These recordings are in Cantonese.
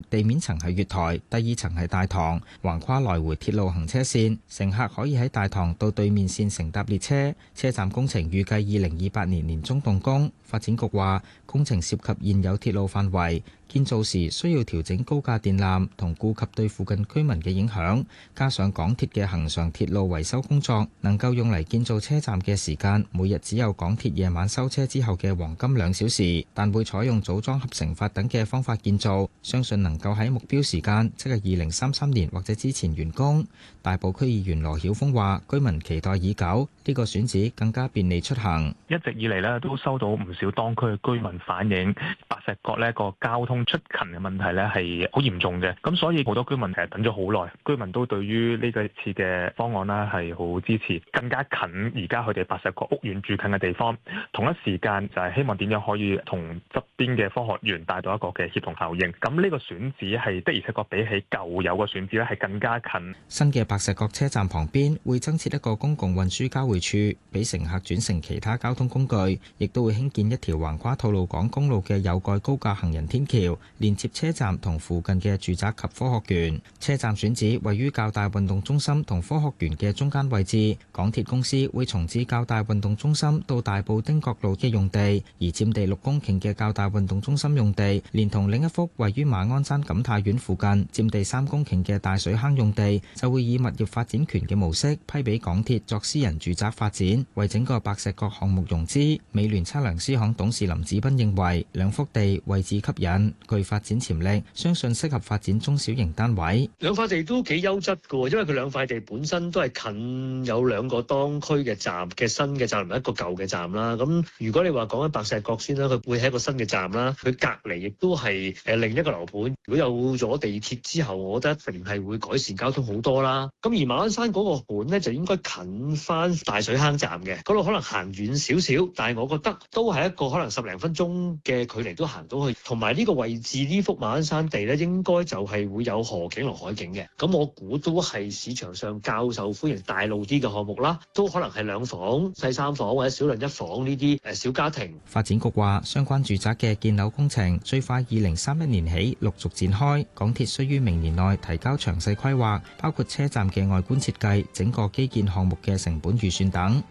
地面層係月台，第二層係大堂，橫跨來回鐵路行車線。乘客可以喺大堂到對面線乘搭列車。車站工程預計2028年年中動工。發展局話，工程涉及現有鐵路範圍，建造時需要調整高架電纜同顧及對附近居民嘅影響，加上港鐵嘅恆常鐵路維修工作，能夠用嚟建造車站嘅時間，每日只有港鐵夜晚收車之後嘅黃金2小時，但會採用組裝合成法等嘅方法建造，相信能夠喺目標時間，即係2033年或者之前完工。大埔區議員羅曉峰話，居民期待已久，呢個選址更加便利出行。 一直以嚟咧都收到唔少當區嘅居民反映，白石角呢個交通出勤嘅問題咧係好嚴重嘅，咁所以好多居民其實等咗好耐，居民都對於呢個次嘅方案啦係好支持，更加近而家佢哋白石角屋苑住近嘅地方，同一時間就係希望點樣可以同側邊嘅科學園帶到一個嘅協同效應。咁呢個選址係的而且確比起舊有個選址咧係更加近。 新嘅白石角車站旁邊會增設一個公共運輸交匯處，俾乘客轉乘其他交通工具，亦都會興建一條橫跨吐露港公路嘅有蓋高架行人天橋，連接車站同附近嘅住宅及科學園。車站選址位於較大運動中心同科學園嘅中間位置。港鐵公司會重置較大運動中心到大埔汀角路嘅用地，而佔地6公頃嘅較大運動中心用地，連同另一幅位於馬鞍山錦泰苑附近佔地3公頃嘅大水坑用地，就會以物業發展權嘅模式批俾港鐵作私人住宅發展，為整個白石角項目融資。美聯測量師行董事林子斌認為，兩幅地位置吸引，具發展潛力，相信適合發展中小型單位。 兩塊地都幾優質㗎，因為佢兩塊地本身都係近有兩個當區嘅站嘅新嘅站，同埋一個舊嘅站啦。咁如果你話講緊白石角先啦，佢會係一個新嘅站啦，佢隔離亦都係另一個樓盤。如果有咗地鐵之後，我覺得一定係會改善交通好多啦。咁而馬鞍山嗰個盤呢，就應該近翻大水坑站嘅，嗰度可能行遠少少，但係我覺得都係一個可能10零分鐘嘅距離都行到去。同埋呢個位置呢幅馬鞍山地呢，應該就係會有河景同海景嘅。咁我估都係市場上較受歡迎大路啲嘅項目啦，都可能係2房、細3房或者小量1房呢啲小家庭。 發展局話，相關住宅嘅建樓工程最快2031年起陸續展開，港鐵需於明年內提交詳細規劃，包括車站嘅外觀設計、整個基建項目嘅成本預算等。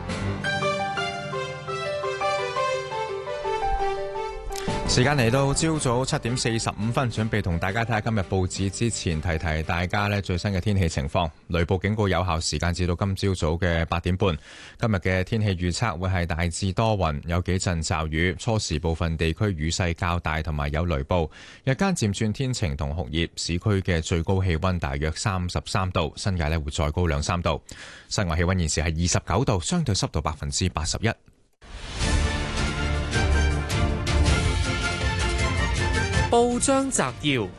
時間嚟到朝早7點45分，準備同大家睇下今日報紙之前，提提大家呢最新嘅天氣情況。雷暴警告有效時間至到今朝早嘅8點半。今日嘅天氣預測會係大致多雲，有幾陣驟雨，初時部分地區雨勢較大，同埋有雷暴。日間漸轉天晴同酷熱，市區嘅最高氣溫大約33度，新界呢會再高2-3度。室外氣溫現時係29度，相對濕度81%。 報章摘要：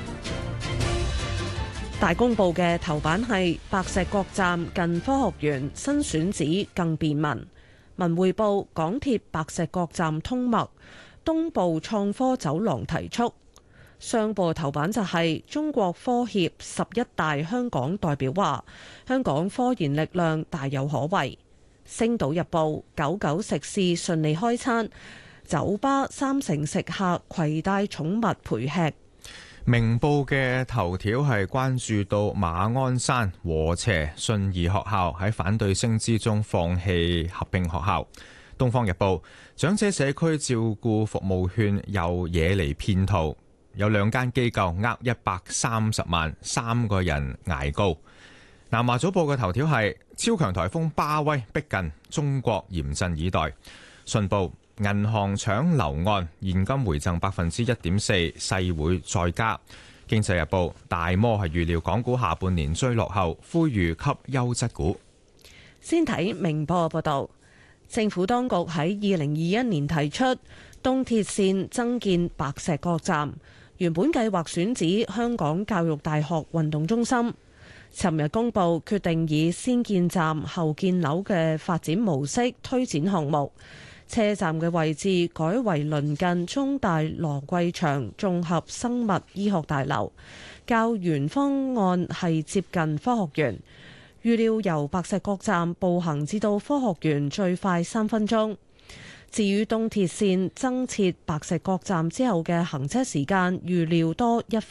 大公報嘅頭版係白石角站近科學園新選址更便民。文匯報：港鐵白石角站通脈，東部創科走廊提速。商報頭版就係中國科協11大香港代表話，香港科研力量大有可為。星島日報：九九食肆順利開餐。酒吧30%食客攜帶寵物陪吃。 明報嘅頭條係關注到馬鞍山禾輋信義學校喺反對聲之中放棄合併學校。東方日報：長者社區照顧服務券又惹嚟騙徒，有2間機構呃130萬，3個人捱告。南華早報嘅頭條係超強颱風巴威逼近，中國嚴陣以待。信報：銀行搶樓按現金回贈1.4%，勢會再加。經濟日報：大摩係預料港股下半年追落後，呼籲吸優質股。 先睇明報報道，政府當局喺2021年提出東鐵綫增建白石角站，原本計劃選址香港教育大學運動中心。尋日公布決定以先建站後建樓嘅發展模式推展項目。車站嘅位置改為鄰近中大羅桂祥綜合生物醫學大樓，較原方案係接近科學園。預料由白石角站步行至到科學園最快3分鐘。至於東鐵綫增設白石角站之後嘅行車時間，預料多1分